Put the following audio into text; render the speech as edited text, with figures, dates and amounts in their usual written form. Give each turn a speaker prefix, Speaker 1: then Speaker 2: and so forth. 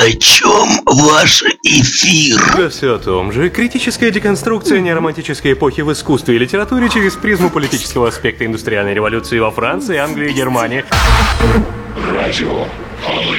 Speaker 1: О чем ваш эфир?
Speaker 2: Да все о том же. Критическая деконструкция неоромантической эпохи в искусстве и литературе через призму политического аспекта индустриальной революции во Франции, Англии и Германии.